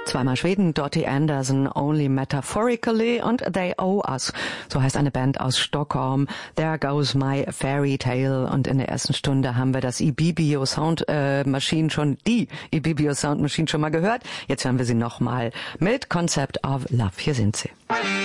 Zweimal Schweden, Dottie Anderson, Only Metaphorically und They Owe Us. So heißt eine Band aus Stockholm. There Goes My Fairy Tale. Und in der ersten Stunde haben wir das Ibibio Sound Machine schon mal gehört. Jetzt hören wir sie nochmal mit Concept of Love. Hier sind sie.